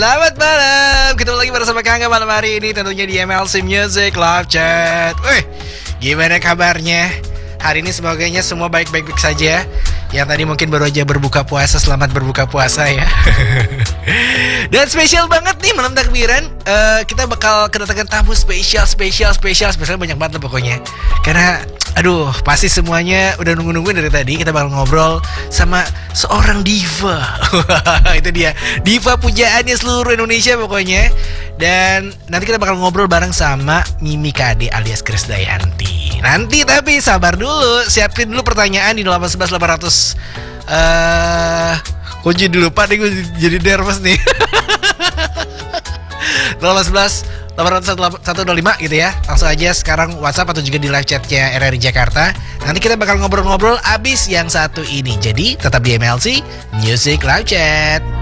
Selamat malam, ketemu lagi bersama Kangga malam hari ini tentunya di MLC Music Live Chat. Gimana kabarnya? Hari ini semoganya semua baik-baik saja. Yang tadi mungkin baru aja berbuka puasa, selamat berbuka puasa ya. Dan spesial banget nih malam takbiran, kita bakal kedatangan tamu spesial banyak banget lah pokoknya. Karena aduh, pasti semuanya udah nunggu-nungguin dari tadi. Kita bakal ngobrol sama seorang diva. Itu dia, diva pujaannya seluruh Indonesia pokoknya. Dan nanti kita bakal ngobrol bareng sama Mimi Kade alias Krisdayanti. Nanti tapi sabar dulu, siapin dulu pertanyaan di 811 800. Kunci dulu lupa deh, gue jadi nervous nih. 811 800 125 gitu ya. Langsung aja sekarang WhatsApp atau juga di live chatnya RRI Jakarta. Nanti kita bakal ngobrol-ngobrol abis yang satu ini. Jadi tetap di MLC Music Live Chat.